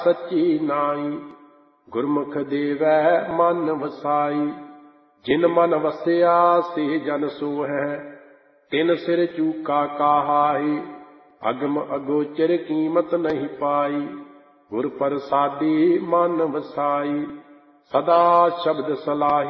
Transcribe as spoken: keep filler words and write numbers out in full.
सच्ची नाई। गुरमुख देवै मन वसाई। जिन मन वसिया से जन सोहै। तिन सिर चूका काहाई। अगम अगोचर कीमत नहीं पाई। गुर प्रसादी मन वसाई। सदा शब्द सलाही